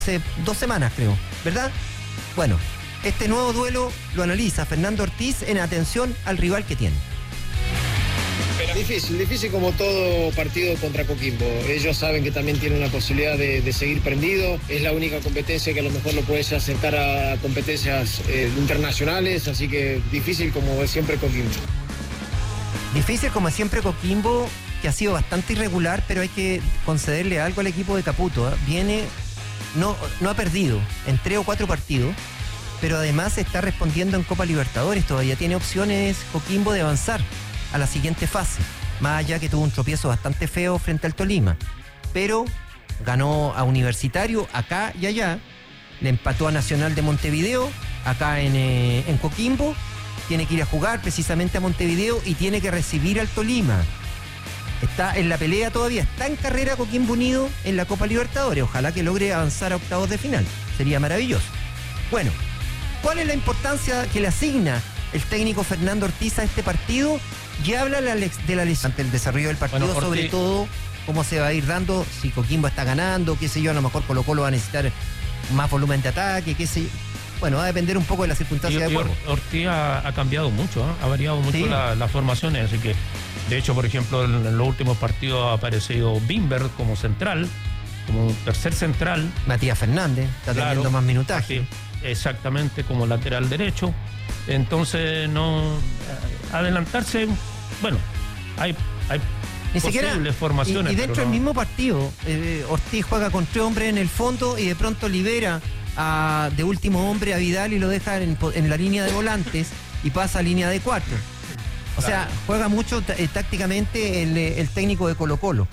hace 2 semanas, creo, ¿verdad? Bueno, este nuevo duelo lo analiza Fernando Ortiz en atención al rival que tiene. Difícil como todo partido contra Coquimbo. Ellos saben que también tienen una posibilidad de seguir prendido. Es la única competencia que a lo mejor lo puede acercar a competencias internacionales, así que difícil como siempre Coquimbo. Difícil como siempre Coquimbo, que ha sido bastante irregular, pero hay que concederle algo al equipo de Caputo, ¿eh? No ha perdido en 3 o 4 partidos, pero además está respondiendo en Copa Libertadores. Todavía tiene opciones Coquimbo de avanzar a la siguiente fase, más allá que tuvo un tropiezo bastante feo frente al Tolima, pero ganó a Universitario acá y allá, le empató a Nacional de Montevideo acá en Coquimbo, tiene que ir a jugar precisamente a Montevideo y tiene que recibir al Tolima. Está en la pelea todavía, está en carrera Coquimbo Unido en la Copa Libertadores. Ojalá que logre avanzar a octavos de final, sería maravilloso. Bueno, ¿cuál es la importancia que le asigna el técnico Fernando Ortiz a este partido? Ya habla de la lesión ante el desarrollo del partido, bueno, sobre todo cómo se va a ir dando, si Coquimbo está ganando, qué sé yo, a lo mejor Colo-Colo va a necesitar más volumen de ataque, qué sé yo. Bueno, va a depender un poco de las circunstancias de juego. Ortiz ha cambiado mucho, ha variado mucho, ¿sí?, las formaciones, así que, de hecho, por ejemplo, en los últimos partidos ha aparecido Bimber como central, como un tercer central. Matías Fernández está teniendo más minutaje. Exactamente, como lateral derecho. Entonces, no adelantarse, bueno, hay ni posibles siquiera formaciones. Y dentro del mismo partido, Ortiz juega con 3 hombres en el fondo y de pronto libera de último hombre a Vidal y lo deja en la línea de volantes y pasa a línea de 4. O sea, juega mucho tácticamente el técnico de Colo-Colo.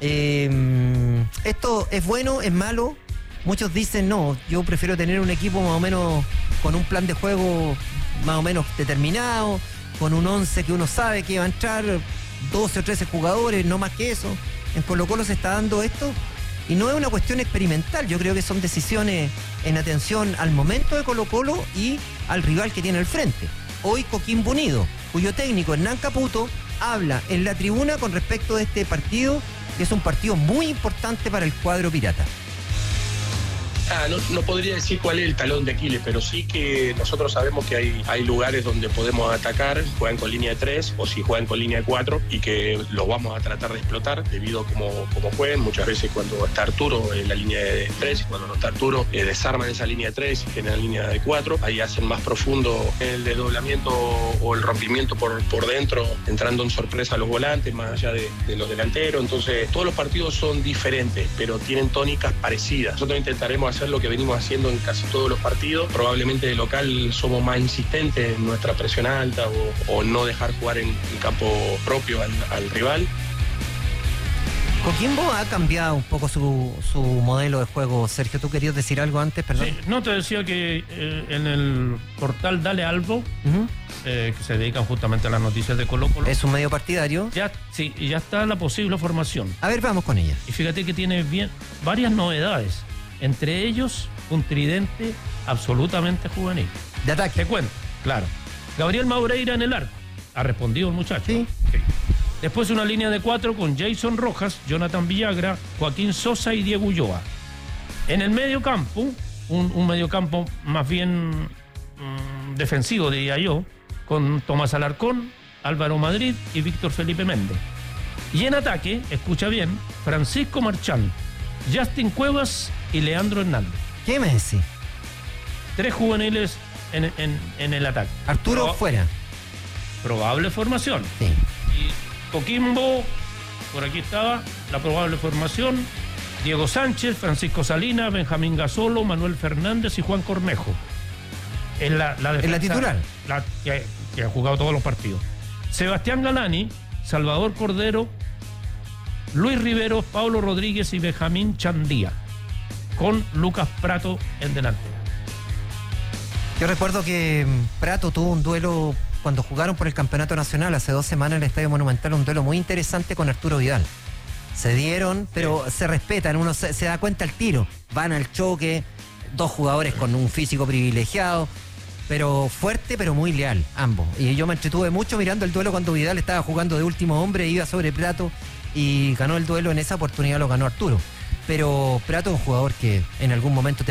Esto es bueno, es malo. Muchos dicen no, yo prefiero tener un equipo más o menos con un plan de juego más o menos determinado, con un 11 que uno sabe que va a entrar, 12 o 13 jugadores, no más que eso. En Colo-Colo se está dando esto y no es una cuestión experimental. Yo creo que son decisiones en atención al momento de Colo-Colo y al rival que tiene al frente. Hoy Coquimbo Unido, cuyo técnico Hernán Caputo habla en la tribuna con respecto de este partido, que es un partido muy importante para el cuadro pirata. No podría decir cuál es el talón de Aquiles, pero sí que nosotros sabemos que hay lugares donde podemos atacar, juegan con línea de 3 o si juegan con línea de 4 y que los vamos a tratar de explotar debido a cómo jueguen. Muchas veces cuando está Arturo en la línea de 3 y cuando no está Arturo desarman esa línea de 3 y generan línea de 4, ahí hacen más profundo el desdoblamiento o el rompimiento por dentro, entrando en sorpresa a los volantes más allá de los delanteros. Entonces todos los partidos son diferentes, pero tienen tónicas parecidas. Nosotros intentaremos hacer lo que venimos haciendo en casi todos los partidos. Probablemente de local somos más insistentes en nuestra presión alta o no dejar jugar en campo propio al rival. Coquimbo ha cambiado un poco su modelo de juego. Sergio, ¿tú querías decir algo antes? Perdón. Sí, no, te decía que en el portal Dale Albo, que se dedican justamente a las noticias de Colo-Colo. Es un medio partidario. Ya está la posible formación. A ver, vamos con ella. Y fíjate que tiene varias novedades. Entre ellos, un tridente absolutamente juvenil. De ataque. Te cuento, claro. Gabriel Maureira en el arco. Ha respondido el muchacho. Sí. Después una línea de 4 con Jason Rojas, Jonathan Villagra, Joaquín Sosa y Diego Ulloa. En el medio campo, un medio campo más bien defensivo, diría yo, con Tomás Alarcón, Álvaro Madrid y Víctor Felipe Méndez. Y en ataque, escucha bien, Francisco Marchán, Justin Cuevas y Leandro Hernández. ¿Qué me decís? 3 juveniles en el ataque. Arturo fuera. Probable formación. Sí. Y Coquimbo, por aquí estaba la probable formación: Diego Sánchez, Francisco Salinas, Benjamín Gasolo, Manuel Fernández y Juan Cornejo. En la titular. Que ha jugado todos los partidos. Sebastián Galani, Salvador Cordero, Luis Rivero, Pablo Rodríguez y Benjamín Chandía, con Lucas Prato en delantera. Yo recuerdo que Prato tuvo un duelo cuando jugaron por el Campeonato Nacional hace 2 semanas en el Estadio Monumental, un duelo muy interesante con Arturo Vidal. Se dieron, pero se respetan, uno se da cuenta al tiro. Van al choque, 2 jugadores con un físico privilegiado, pero fuerte, pero muy leal, ambos. Y yo me entretuve mucho mirando el duelo cuando Vidal estaba jugando de último hombre, iba sobre Prato y ganó el duelo. En esa oportunidad lo ganó Arturo. Pero Prato es un jugador que en algún momento te